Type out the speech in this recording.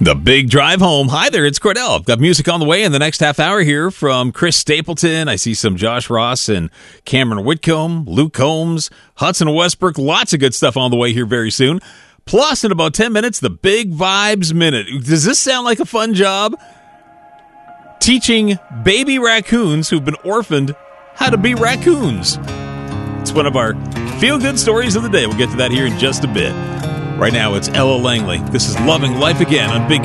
The Big Drive Home. Hi there, it's Cordell. I've got music on the way in the next half hour here from Chris Stapleton. I see some Josh Ross and Cameron Whitcomb, Luke Combs, Hudson Westbrook. Lots of good stuff on the way here very soon. Plus, in about 10 minutes, the Big Vibes Minute. Does this sound like a fun job? Teaching baby raccoons who've been orphaned how to be raccoons. It's one of our feel-good stories of the day. We'll get to that here in just a bit. Right now, it's Ella Langley. This is Loving Life Again on Big